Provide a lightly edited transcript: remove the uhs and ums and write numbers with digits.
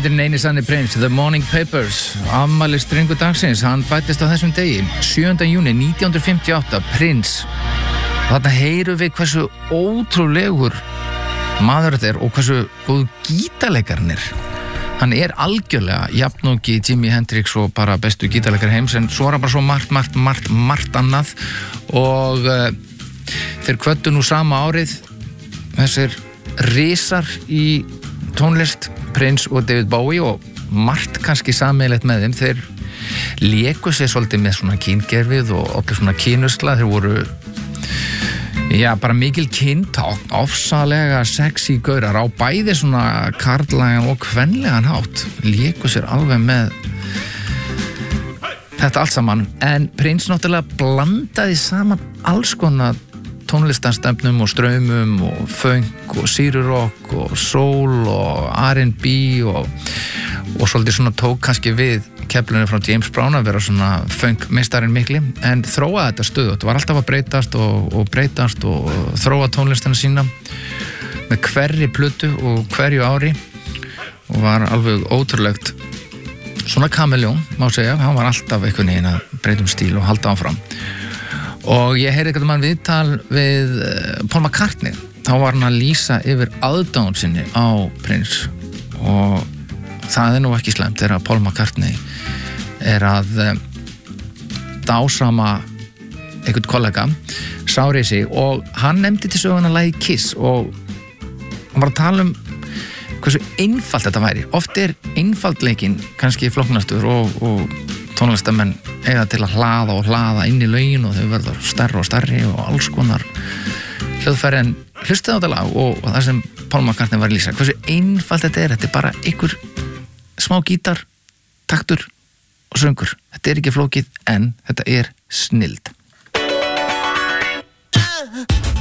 Þetta er eini sanni prins, The Morning Papers, afmælis drengur dagsins, hann fæddist á þessum degi, 7. júní 1958, prins. Þarna heyrum við hversu ótrúlegur maður þetta er og hversu góð gítarleikarinn er. Hann er algjörlega jafnungi Jimi Hendrix og bara bestu gítarleikar heims, en svo er hann bara svo margt annað og þeir kvöddu nú sama árið, þessir risar í tónlist, Prince og David Bowie, og margt kannski sameiginlegt með þeim. Þeir léku sér svolítið með svona kyngerfið og allir svona kynusla. Þeir voru bara mikil kyntátt, ofsalega sexy gaurar á bæði svona karllægan og kvenlegan hátt. Léku sér alveg með þetta allt saman, en Prince náttúrulega blandaði saman alls konar tónlistarstefnum og straumum og funk og sýrurokk og soul og R&B og svolítið svona tók kannski við keflunni frá James Brown að vera svona funk-meistarinn mikli, en þróaði þetta stöðugt, var alltaf að breytast og breytast og þróa tónlistina sína með hverri plötu og hverju ári og var alveg ótrúlegt svona kameljón, má segja. Hann var alltaf einhvern veginn að breyta stíl og halda áfram. Og ég heyrði eitthvað viðtal við Paul McCartney. Þá var hann að lýsa yfir aðdáun sinni á Prince og það er nú ekki slæmt þegar Paul McCartney er að dásama einhvern kollega, Sárisi, og hann nefndi til söguna lagið Kiss og hann var að tala hversu einfalt þetta væri. Oft er einfaldleikinn kannski flóknastur og tónlistamenn eiga til að hlaða inn í lögin og þau verður stærri og stærri og alls konar hljóðfæri, en hlustaðu á þetta lag og það sem Paul McCartney var að lýsa, hversu einfalt þetta er bara einhver smá gítar, taktur og söngur. Þetta er ekki flókið, en þetta er snilld.